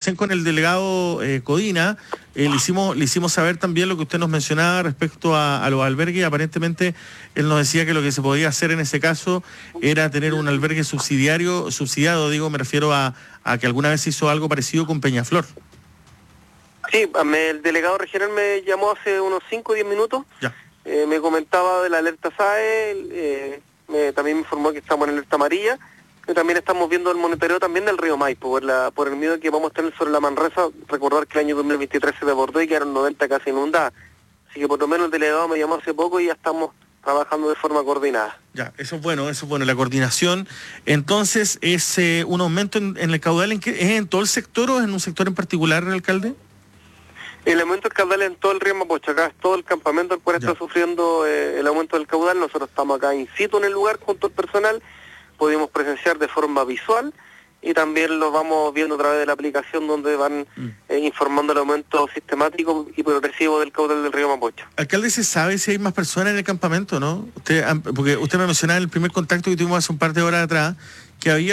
recién con el delegado Codina, le hicimos saber también lo que usted nos mencionaba respecto a los albergues. Aparentemente él nos decía que lo que se podía hacer en ese caso era tener un albergue subsidiado, digo, me refiero a que alguna vez se hizo algo parecido con Peñaflor. Sí, el delegado regional me llamó hace unos 5 o 10 minutos. Ya. Me comentaba de la alerta SAE, también me informó que estamos en alerta amarilla, y también estamos viendo el monitoreo también del río Maipo, por el miedo que vamos a tener sobre la Manresa. Recordar que el año 2023 se desbordó y quedaron 90 casas inundadas. Así que por lo menos el delegado me llamó hace poco y ya estamos trabajando de forma coordinada. Ya, eso es bueno, la coordinación. Entonces, ¿es un aumento en el caudal? ¿Es en todo el sector o es en un sector en particular, alcalde? El aumento del caudal en todo el río Mapocho, acá es todo el campamento el cual está sufriendo el aumento del caudal. Nosotros estamos acá in situ en el lugar junto al personal, pudimos presenciar de forma visual y también lo vamos viendo a través de la aplicación donde van informando el aumento sistemático y progresivo del caudal del río Mapocho. Alcalde, ¿se sabe si hay más personas en el campamento, no? Porque usted me mencionaba en el primer contacto que tuvimos hace un par de horas atrás que había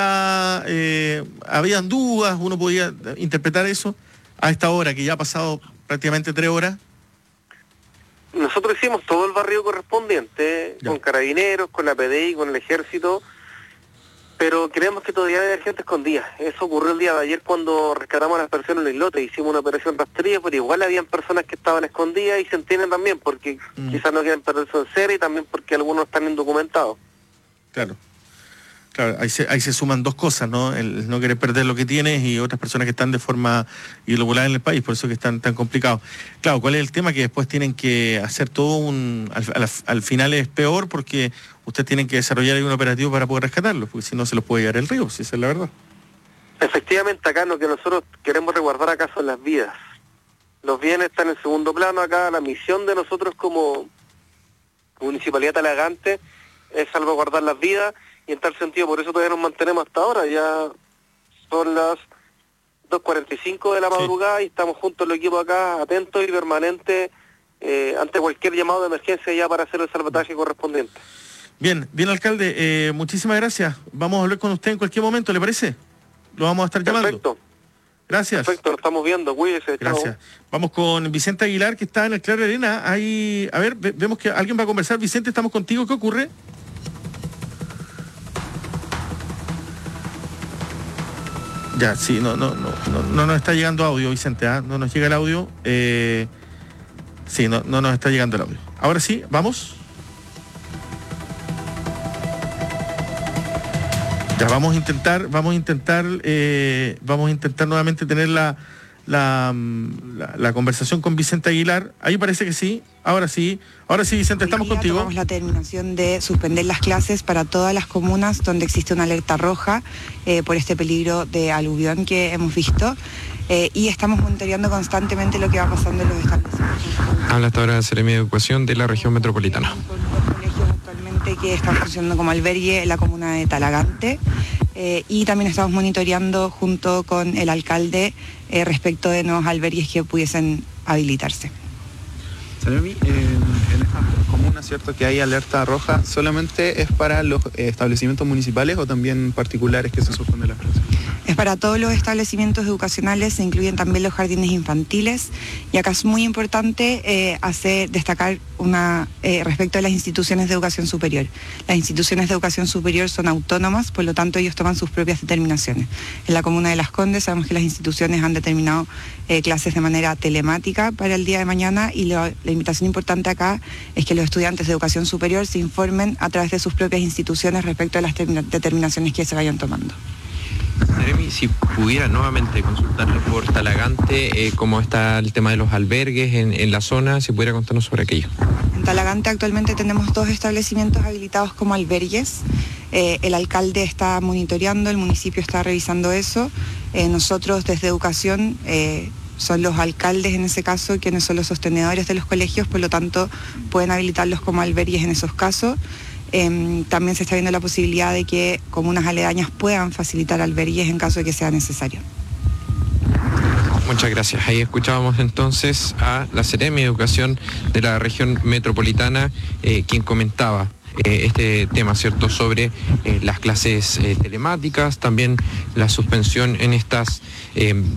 habían dudas, uno podía interpretar eso. A esta hora, que ya ha pasado prácticamente 3 horas. Nosotros hicimos todo el barrio correspondiente, con carabineros, con la PDI, con el ejército, pero creemos que todavía hay gente escondida. Eso ocurrió el día de ayer cuando rescatamos a las personas en el islote, hicimos una operación rastrilla, pero igual habían personas que estaban escondidas y se entienden también, porque quizás no quieren perder su enseres y también porque algunos están indocumentados. Claro, ahí se suman dos cosas, ¿no? El no querer perder lo que tienes y otras personas que están de forma irregular en el país, por eso que están tan complicados. Claro, ¿cuál es el tema? Que después tienen que hacer todo al final es peor porque ustedes tienen que desarrollar ahí un operativo para poder rescatarlos, porque si no se los puede llevar el río, si esa es la verdad. Efectivamente, acá lo que nosotros queremos resguardar acá son las vidas. Los bienes están en segundo plano acá, la misión de nosotros como Municipalidad Talagante es salvaguardar las vidas. Y en tal sentido, por eso todavía nos mantenemos hasta ahora. Ya son las 2:45 de la madrugada y estamos juntos el equipo acá, atentos y permanentes ante cualquier llamado de emergencia ya para hacer el salvataje correspondiente. Bien, alcalde, muchísimas gracias. Vamos a hablar con usted en cualquier momento, ¿le parece? Lo vamos a estar llamando. Perfecto. Gracias. Perfecto, lo estamos viendo, cuídese. Gracias. Chao. Vamos con Vicente Aguilar, que está en el Claro Arena. Ahí, a ver, vemos que alguien va a conversar. Vicente, estamos contigo, ¿qué ocurre? Ya, sí, no nos está llegando audio, Vicente, no nos llega el audio. Sí, no nos está llegando el audio. Ahora sí, vamos. Ya, vamos a intentar nuevamente tener la conversación con Vicente Aguilar. Ahí parece que sí. Ahora sí, Vicente, estamos contigo. Tomamos la determinación de suspender las clases para todas las comunas donde existe una alerta roja por este peligro de aluvión que hemos visto y estamos monitoreando constantemente lo que va pasando en los establecimientos. Habla hasta ahora la Seremi de Educación de la región metropolitana. Con dos colegios actualmente que están funcionando como albergue en la comuna de Talagante y también estamos monitoreando junto con el alcalde respecto de nuevos albergues que pudiesen habilitarse. Salemi, en estas comunas, ¿cierto?, que hay alerta roja, ¿solamente es para los establecimientos municipales o también particulares que se suspenden las clases? Es para todos los establecimientos educacionales, se incluyen también los jardines infantiles y acá es muy importante destacar respecto a las instituciones de educación superior. Las instituciones de educación superior son autónomas, por lo tanto ellos toman sus propias determinaciones. En la comuna de Las Condes sabemos que las instituciones han determinado clases de manera telemática para el día de mañana y la invitación importante acá es que los estudiantes de educación superior se informen a través de sus propias instituciones respecto a las determinaciones que se vayan tomando. Jeremy, si pudiera nuevamente consultarle por Talagante, cómo está el tema de los albergues en la zona, si pudiera contarnos sobre aquello. En Talagante actualmente tenemos 2 establecimientos habilitados como albergues. El alcalde está monitoreando, el municipio está revisando eso. Nosotros desde educación son los alcaldes en ese caso quienes son los sostenedores de los colegios, por lo tanto pueden habilitarlos como albergues en esos casos. También se está viendo la posibilidad de que comunas aledañas puedan facilitar albergues en caso de que sea necesario. Muchas gracias. Ahí escuchábamos entonces a la Seremi de Educación de la región metropolitana, quien comentaba este tema, ¿cierto?, sobre las clases telemáticas, también la suspensión en estas